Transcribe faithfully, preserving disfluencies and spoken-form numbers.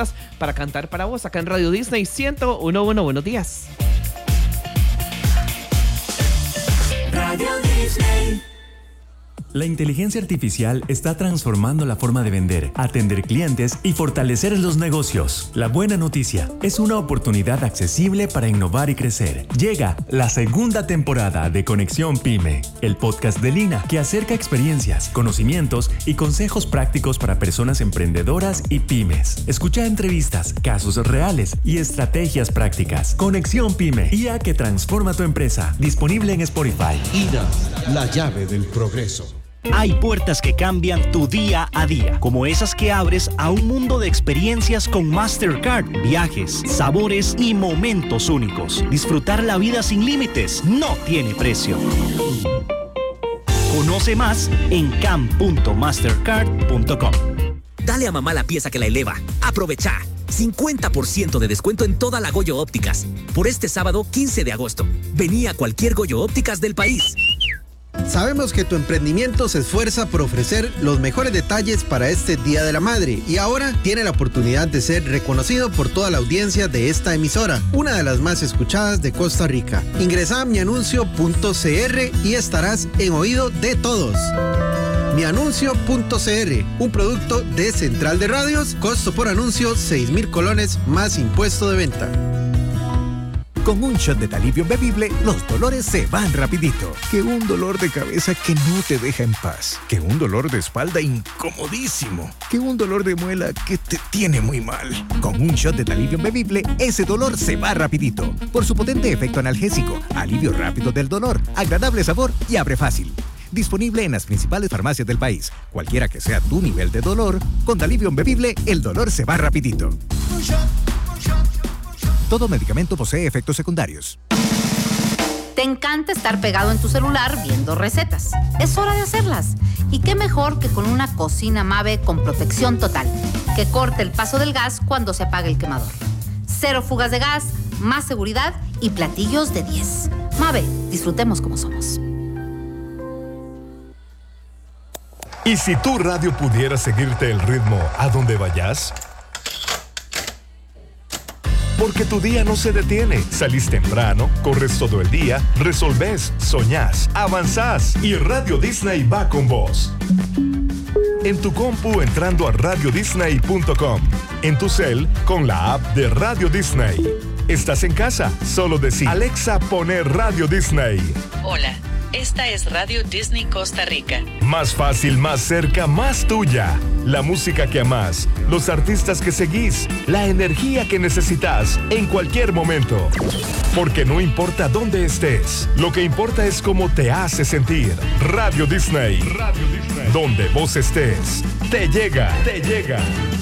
listas para cantar para vos acá en Radio Disney ciento uno punto uno. Buenos días. Radio Disney. La inteligencia artificial está transformando la forma de vender, atender clientes y fortalecer los negocios. La buena noticia es una oportunidad accesible para innovar y crecer. Llega la segunda temporada de Conexión Pyme, el podcast de Lina que acerca experiencias, conocimientos y consejos prácticos para personas emprendedoras y pymes. Escucha entrevistas, casos reales y estrategias prácticas. Conexión Pyme, I A que transforma tu empresa. Disponible en Spotify. I D A, la llave del progreso. Hay puertas que cambian tu día a día, como esas que abres a un mundo de experiencias con Mastercard, viajes, sabores y momentos únicos. Disfrutar la vida sin límites no tiene precio. Conoce más en cam punto mastercard punto com. Dale a mamá la pieza que la eleva. ¡Aprovecha! cincuenta por ciento de descuento en toda la Goyo Ópticas. Por este sábado quince de agosto. Vení a cualquier Goyo Ópticas del país. Sabemos que tu emprendimiento se esfuerza por ofrecer los mejores detalles para este Día de la Madre y ahora tiene la oportunidad de ser reconocido por toda la audiencia de esta emisora, una de las más escuchadas de Costa Rica. Ingresa a mianuncio punto c r y estarás en oído de todos. mianuncio punto c r, un producto de Central de Radios, costo por anuncio seis mil colones más impuesto de venta. Con un shot de Talivion bebible, los dolores se van rapidito. Que un dolor de cabeza que no te deja en paz. Que un dolor de espalda incomodísimo. Que un dolor de muela que te tiene muy mal. Con un shot de Talivion bebible, ese dolor se va rapidito. Por su potente efecto analgésico, alivio rápido del dolor, agradable sabor y abre fácil. Disponible en las principales farmacias del país. Cualquiera que sea tu nivel de dolor, con Talivion bebible, el dolor se va rapidito. Un shot, un shot. Todo medicamento posee efectos secundarios. Te encanta estar pegado en tu celular viendo recetas. Es hora de hacerlas. Y qué mejor que con una cocina Mave con protección total, que corte el paso del gas cuando se apague el quemador. Cero fugas de gas, más seguridad y platillos de diez. Mave, disfrutemos como somos. ¿Y si tu radio pudiera seguirte el ritmo a donde vayas? Porque tu día no se detiene. Salís temprano, corres todo el día, resolvés, soñás, avanzás y Radio Disney va con vos. En tu compu entrando a radio disney punto com. En tu cel con la app de Radio Disney. Estás en casa, solo decís Alexa, poner Radio Disney. Hola, esta es Radio Disney Costa Rica. Más fácil, más cerca, más tuya. La música que amás, los artistas que seguís, la energía que necesitas en cualquier momento. Porque no importa dónde estés, lo que importa es cómo te hace sentir. Radio Disney. Radio Disney. Donde vos estés, te llega, te llega.